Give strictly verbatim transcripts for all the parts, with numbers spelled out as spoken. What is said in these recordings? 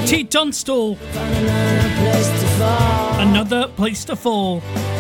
T. Dunstall. Another Place to Fall.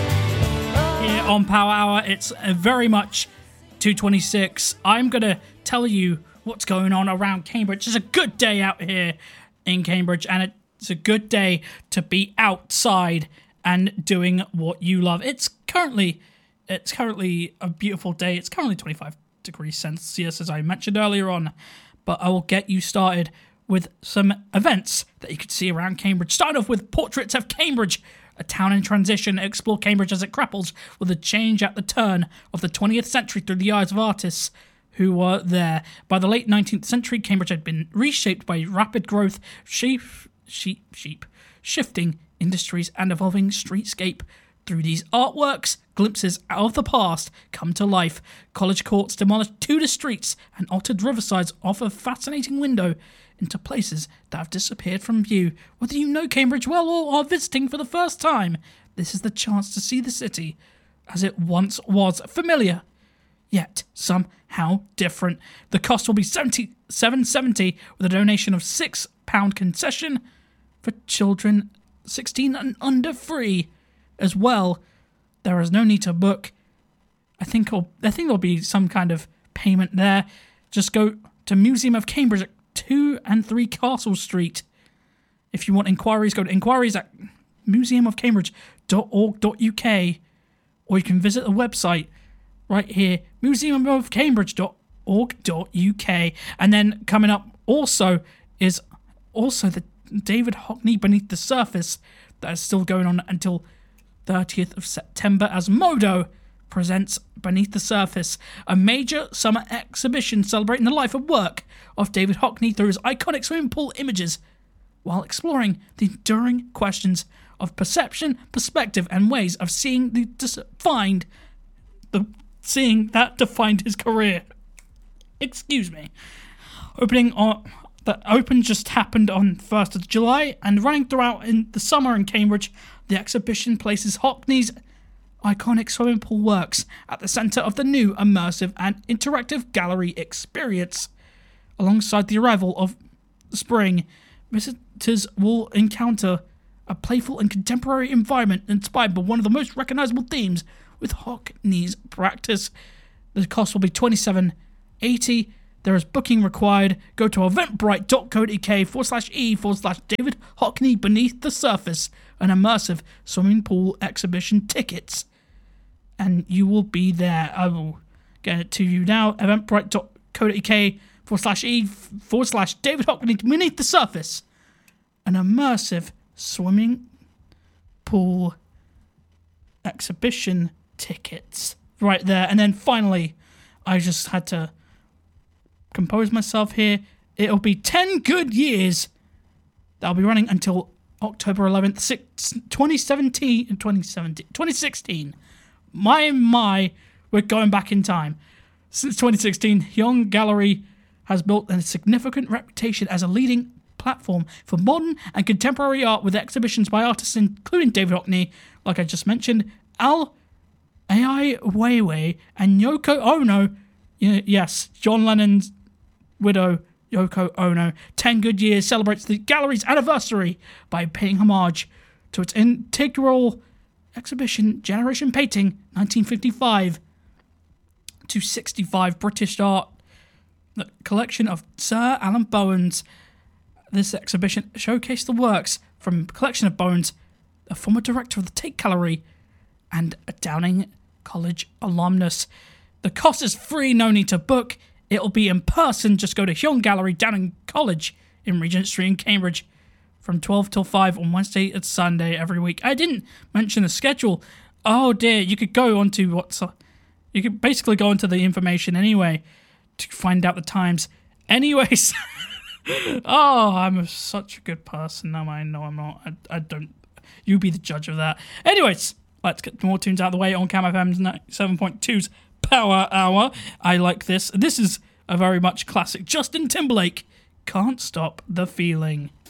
Here on Power Hour, it's very much two twenty-six. I'm going to tell you what's going on around Cambridge. It's a good day out here in Cambridge, and it's a good day to be outside and doing what you love. It's currently, it's currently a beautiful day. It's currently twenty-five degrees Celsius, as I mentioned earlier on, but I will get you started with some events that you could see around Cambridge. Starting off with Portraits of Cambridge, a town in transition. Explore Cambridge as it grapples with a change at the turn of the twentieth century through the eyes of artists who were there. By the late nineteenth century, Cambridge had been reshaped by rapid growth, sheep, sheep, sheep, shifting industries and evolving streetscape. Through these artworks, glimpses of the past come to life. College courts demolished Tudor streets and altered riversides offer a fascinating window into places that have disappeared from view. Whether you know Cambridge well or are visiting for the first time, this is the chance to see the city as it once was, familiar, yet somehow different. The cost will be seventy-seven dollars and seventy cents with a donation of six pounds concession for children sixteen and under free as well. There is no need to book. I think I'll, I think there'll be some kind of payment there. Just go to Museum of Cambridge at two and three Castle Street. If you want inquiries, go to inquiries at museum of cambridge dot org dot U K, or you can visit the website right here, museum of cambridge dot org dot U K. And then coming up also is also the David Hockney Beneath the Surface that is still going on until thirtieth of September, as Modo presents Beneath the Surface, a major summer exhibition celebrating the life and work of David Hockney through his iconic swimming pool images, while exploring the enduring questions of perception, perspective, and ways of seeing the defined, the seeing that defined his career. Excuse me. Opening on that open just happened on first of July, and running throughout in the summer in Cambridge, the exhibition places Hockney's iconic swimming pool works at the centre of the new immersive and interactive gallery experience. Alongside the arrival of spring, visitors will encounter a playful and contemporary environment inspired by one of the most recognisable themes with Hockney's practice. The cost will be twenty-seven dollars and eighty cents. There is booking required. Go to eventbrite dot co dot U K forward slash E forward slash David Hockney Beneath the Surface, an immersive swimming pool exhibition tickets. And you will be there. I will get it to you now. eventbrite dot co dot U K forward slash E forward slash David Hockney Beneath the Surface, an immersive swimming pool exhibition tickets. Right there. And then finally, I just had to compose myself here. It'll be ten good years. That'll be running until October eleventh, twenty seventeen, twenty seventeen, twenty sixteen. My, my, we're going back in time. Since twenty sixteen, Hyung Gallery has built a significant reputation as a leading platform for modern and contemporary art, with exhibitions by artists including David Hockney, like I just mentioned, Al Ai Weiwei, and Yoko Ono. Yes, John Lennon's widow, Yoko Ono. ten Good Years celebrates the gallery's anniversary by paying homage to its integral exhibition, Generation Painting, nineteen fifty-five to sixty-five, British art, the collection of Sir Alan Bowen's. This exhibition showcased the works from a collection of Bowen's, a former director of the Tate Gallery and a Downing College alumnus. The cost is free, no need to book. It'll be in person. Just go to Hyung Gallery, Downing College in Regent Street in Cambridge from twelve till five on Wednesday and Sunday every week. I didn't mention the schedule. Oh dear, you could go onto what's... You could basically go into the information anyway to find out the times. Anyways, oh, I'm such a good person. No, I know I'm not. I, I don't... You be the judge of that. Anyways, let's get more tunes out of the way on Cam F M's ninety-seven point two's Power Hour. I like this. This is a very much classic Justin Timberlake. Can't Stop the Feeling.